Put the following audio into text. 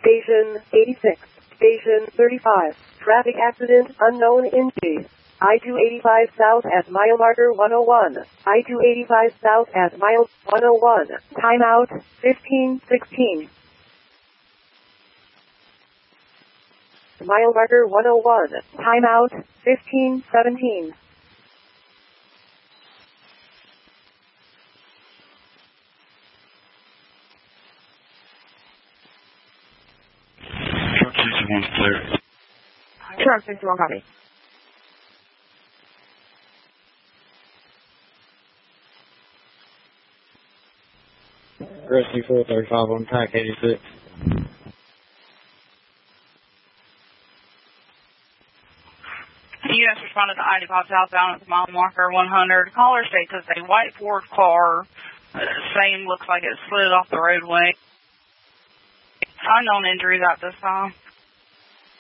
Station 86. Station 35. Traffic accident, unknown injury. I-285 south at mile marker 101. I-285 south at mile 101. Timeout 15:16. Mile marker 101. Timeout 15:17. Truck 61 clear. Truck 61 copy. Rescue 435 on track 86. U.S. responded to I-85 southbound at mile marker 100. Caller states it's a white Ford car. Same looks like it slid off the roadway. Unknown injuries at this time.